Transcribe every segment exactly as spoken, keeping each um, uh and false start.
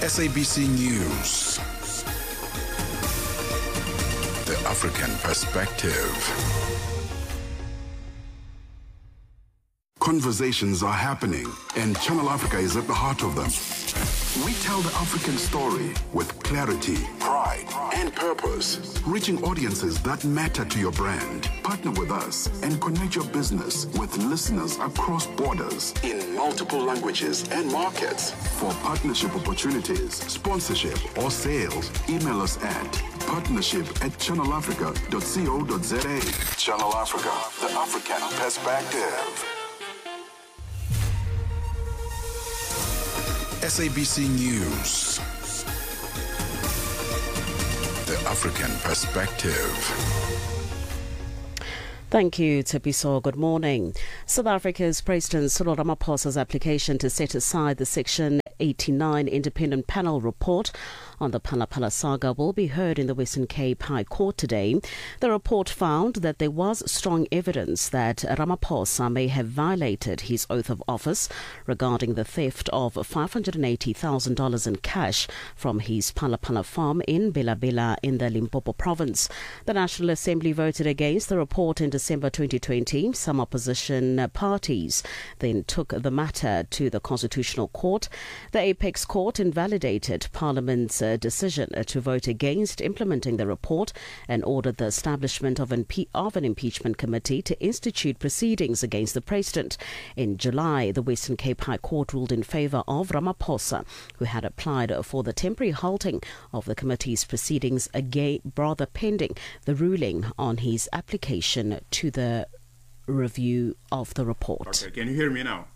S A B C News. The African Perspective. Conversations are happening, and Channel Africa is at the heart of them. We tell the African story with clarity, pride, and purpose, reaching audiences that matter to your brand. Partner with us and connect your business with listeners across borders in multiple languages and markets. For partnership opportunities, sponsorship, or sales, email us at partnership at channel africa dot co dot za. Channel Africa, the African Perspective. S A B C News. The African Perspective. Thank you, Tepiso. Good morning. South Africa's President Cyril Ramaphosa's application to set aside the Section eighty-nine independent panel report on the Phala Phala saga will be heard in the Western Cape High Court today. The report found that there was strong evidence that Ramaphosa may have violated his oath of office regarding the theft of five hundred eighty thousand dollars in cash from his Phala Phala farm in Bela Bela in the Limpopo province. The National Assembly voted against the report in December twenty twenty. Some opposition parties then took the matter to the Constitutional Court. The Apex Court invalidated Parliament's uh, decision uh, to vote against implementing the report and ordered the establishment of an, impe- of an impeachment committee to institute proceedings against the President. In July, the Western Cape High Court ruled in favour of Ramaphosa, who had applied for the temporary halting of the committee's proceedings, again, rather pending the ruling on his application to the review of the report. Okay, can you hear me now?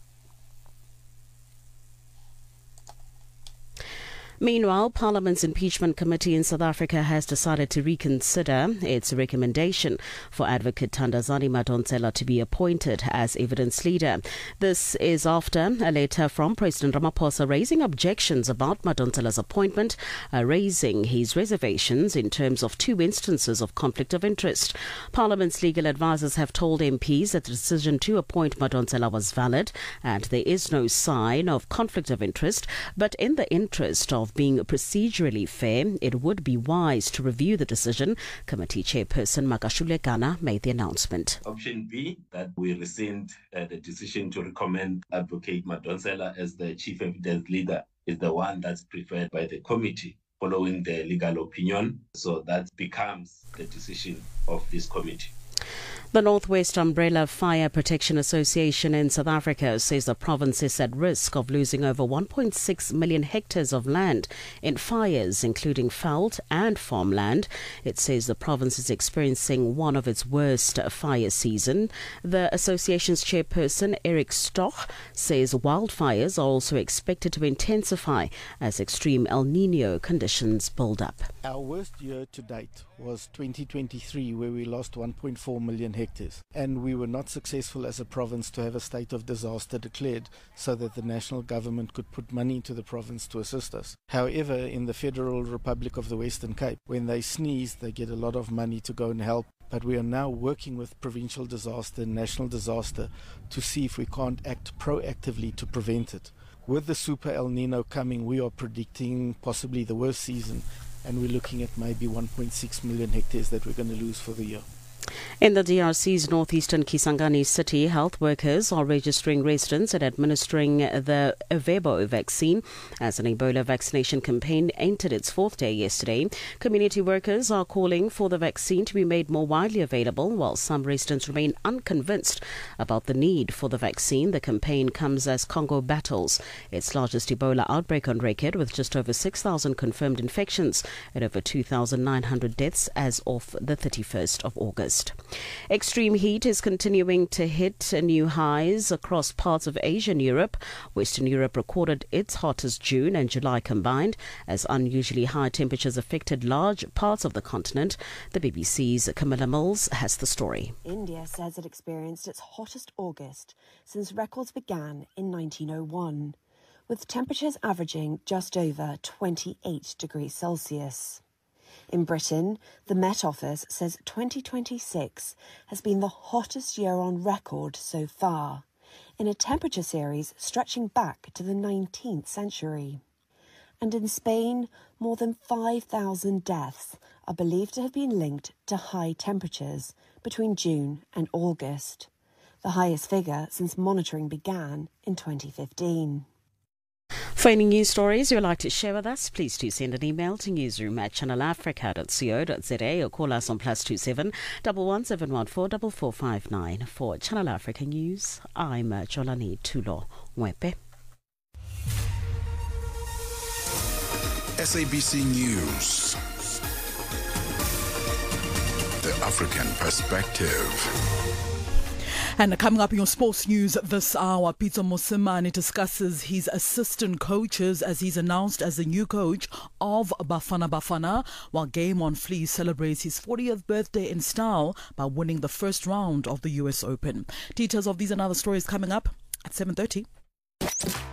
Meanwhile, Parliament's impeachment committee in South Africa has decided to reconsider its recommendation for Advocate Thandazani Madonsela to be appointed as evidence leader. This is after a letter from President Ramaphosa raising objections about Madonsela's appointment, uh, raising his reservations in terms of two instances of conflict of interest. Parliament's legal advisers have told M Ps that the decision to appoint Madonsela was valid and there is no sign of conflict of interest, but in the interest of being procedurally fair, it would be wise to review the decision. Committee Chairperson Makashule Gana made the announcement. Option B, that we rescind uh, the decision to recommend Advocate Madonsela as the chief evidence leader, is the one that's preferred by the committee following the legal opinion. So that becomes the decision of this committee. The Northwest Umbrella Fire Protection Association in South Africa says the province is at risk of losing over one point six million hectares of land in fires, including veld and farmland. It says the province is experiencing one of its worst fire season. The association's chairperson, Eric Stoch, says wildfires are also expected to intensify as extreme El Nino conditions build up. Our worst year to date was twenty twenty-three, where we lost one point four million hectares, and we were not successful as a province to have a state of disaster declared so that the national government could put money into the province to assist us. However, in the Federal Republic of the Western Cape, when they sneeze, they get a lot of money to go and help. But we are now working with provincial disaster and national disaster to see if we can't act proactively to prevent it. With the Super El Nino coming, we are predicting possibly the worst season, and we're looking at maybe one point six million hectares that we're going to lose for the year. In the D R C's northeastern Kisangani city, health workers are registering residents and administering the Avebo vaccine as an Ebola vaccination campaign entered its fourth day yesterday. Community workers are calling for the vaccine to be made more widely available, while some residents remain unconvinced about the need for the vaccine. The campaign comes as Congo battles its largest Ebola outbreak on record, with just over six thousand confirmed infections and over two thousand nine hundred deaths as of the thirty-first of August. Extreme heat is continuing to hit new highs across parts of Asia and Europe. Western Europe recorded its hottest June and July combined as unusually high temperatures affected large parts of the continent. The B B C's Camilla Mills has the story. India says it experienced its hottest August since records began in nineteen oh one, with temperatures averaging just over twenty-eight degrees Celsius. In Britain, the Met Office says twenty twenty-six has been the hottest year on record so far, in a temperature series stretching back to the nineteenth century. And in Spain, more than five thousand deaths are believed to have been linked to high temperatures between June and August, the highest figure since monitoring began in twenty fifteen. For any news stories you'd like to share with us, please do send an email to newsroom at channel africa dot co dot za or call us on plus two seven one one seven one four four four five nine. For Channel Africa News, I'm Jolani Tulo Mwepe. S A B C News. The African Perspective. And coming up in your sports news this hour, Pitso Mosimane discusses his assistant coaches as he's announced as the new coach of Bafana Bafana, while Game On Fleece celebrates his fortieth birthday in style by winning the first round of the U S Open. Details of these and other stories coming up at seven thirty.